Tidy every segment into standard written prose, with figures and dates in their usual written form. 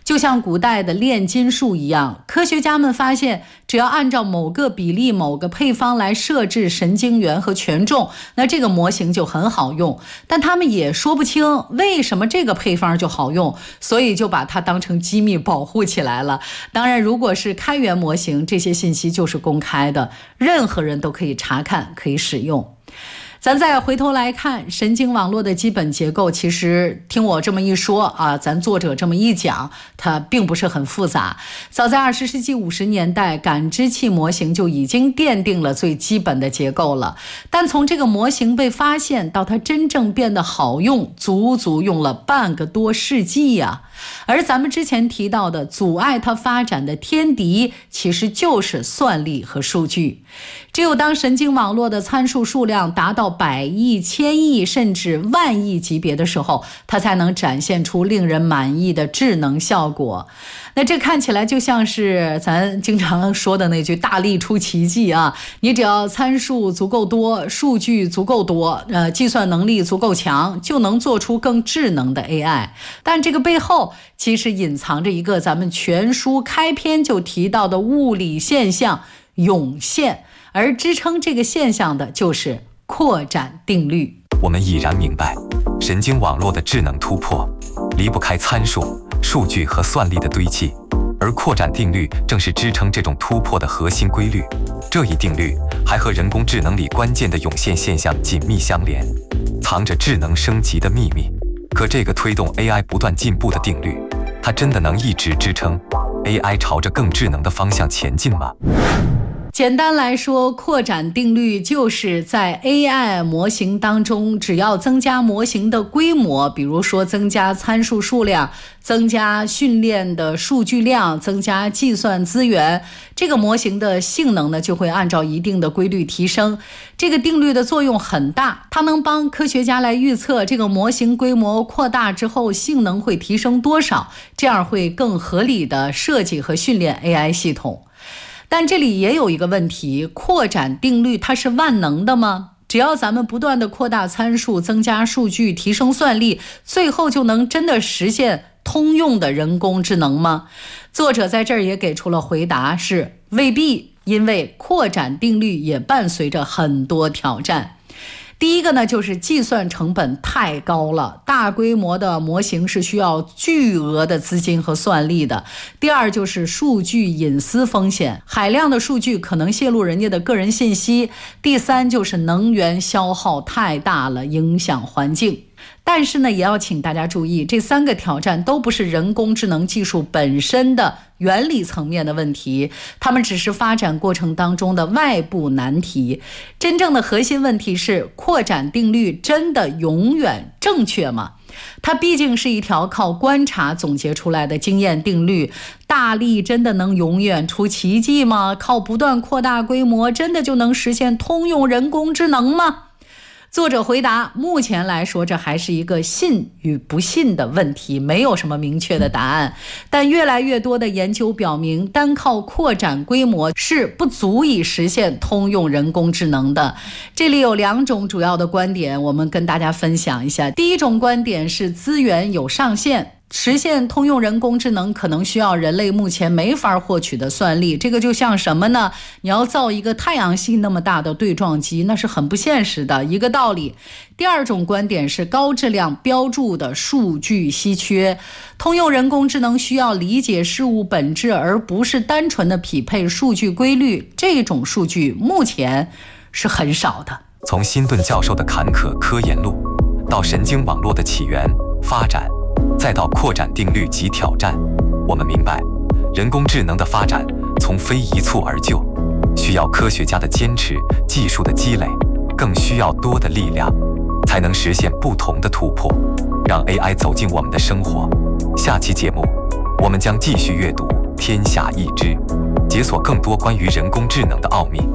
就像古代的炼金术一样，科学家们发现，只要按照某个比例、某个配方来设置神经元和权重，那这个模型就很好用。但他们也说不清为什么这个配方就好用，所以就把它当成机密保护起来了。当然，如果是开源模型，这些信息就是公开的，任何人都可以查看，可以使用。咱再回头来看神经网络的基本结构，其实听我这么一说啊，咱作者这么一讲，它并不是很复杂。早在20世纪50年代，感知器模型就已经奠定了最基本的结构了。但从这个模型被发现到它真正变得好用，足足用了半个多世纪呀。而咱们之前提到的阻碍它发展的天敌，其实就是算力和数据。只有当神经网络的参数数量达到100亿、1000亿甚至万亿级别的时候，它才能展现出令人满意的智能效果。那这看起来就像是咱经常说的那句大力出奇迹啊，你只要参数足够多，数据足够多，计算能力足够强，就能做出更智能的 AI。 但这个背后其实隐藏着一个咱们全书开篇就提到的物理现象涌现，而支撑这个现象的就是扩展定律。 我们已然明白，神经网络的智能突破离不开参数、数据和算力的堆砌，而扩展定律正是支撑这种突破的核心规律。这一定律还和人工智能里关键的涌现现象紧密相连，藏着智能升级的秘密。可这个推动 AI 不断进步的定律，它真的能一直支撑 AI 朝着更智能的方向前进吗？ 简单来说，扩展定律就是在 AI 模型当中，只要增加模型的规模，比如说增加参数数量，增加训练的数据量，增加计算资源，这个模型的性能呢就会按照一定的规律提升。这个定律的作用很大，它能帮科学家来预测这个模型规模扩大之后性能会提升多少，这样会更合理的设计和训练 AI 系统。但这里也有一个问题，扩展定律它是万能的吗？只要咱们不断的扩大参数，增加数据，提升算力，最后就能真的实现通用的人工智能吗？作者在这儿也给出了回答，是未必，因为扩展定律也伴随着很多挑战。第一个呢，就是计算成本太高了，大规模的模型是需要巨额的资金和算力的。第二就是数据隐私风险，海量的数据可能泄露人家的个人信息。第三就是能源消耗太大了，影响环境。但是呢，也要请大家注意，这3个挑战都不是人工智能技术本身的原理层面的问题，它们只是发展过程当中的外部难题。真正的核心问题是，扩展定律真的永远正确吗？它毕竟是一条靠观察总结出来的经验定律，大力真的能永远出奇迹吗？靠不断扩大规模，真的就能实现通用人工智能吗？作者回答，目前来说这还是一个信与不信的问题，没有什么明确的答案。但越来越多的研究表明，单靠扩展规模是不足以实现通用人工智能的。这里有2种主要的观点，我们跟大家分享一下。第一种观点是资源有上限，实现通用人工智能可能需要人类目前没法获取的算力。这个就像什么呢？你要造一个太阳系那么大的对撞机，那是很不现实的一个道理。第二种观点是高质量标注的数据稀缺，通用人工智能需要理解事物本质，而不是单纯的匹配数据规律，这种数据目前是很少的。 从辛顿教授的坎坷科研路，到神经网络的起源、发展，再到扩展定律及挑战，我们明白，人工智能的发展从非一蹴而就，需要科学家的坚持、技术的积累，更需要多的力量，才能实现不同的突破，让 AI 走进我们的生活。下期节目，我们将继续阅读《天下易知》，解锁更多关于人工智能的奥秘。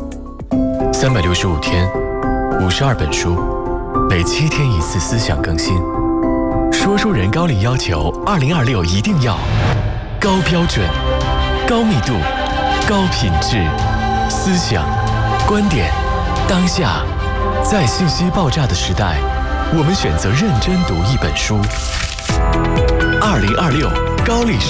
365天，52本书，每7天1次思想更新。说书人高力要求2026一定要高标准、高密度、高品质，思想、观点、当下，在信息爆炸的时代，我们选择认真读一本书。2026高力